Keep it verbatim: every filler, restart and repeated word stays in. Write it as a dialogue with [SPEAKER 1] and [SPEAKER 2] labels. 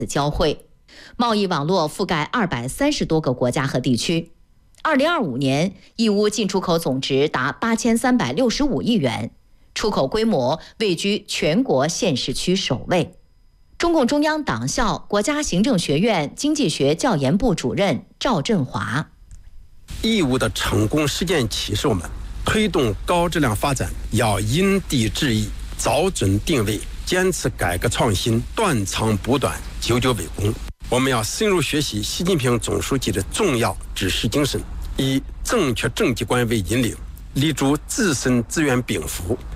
[SPEAKER 1] 交汇。贸易网络覆盖二百三十多个国家和地区。二零二五年，义乌进出口总值达八千三百六十五亿元，出口规模位居全国县市区首位。中共中央党校国家行政学院经济学教研部主任赵振华：
[SPEAKER 2] 义乌的成功实践启示我们，推动高质量发展要因地制宜，找准定位，坚持改革创新，断长补短，久久为功。我们要深入学习习近平总书记的重要指示精神，以正确政绩观为引领，立足自身资源禀赋、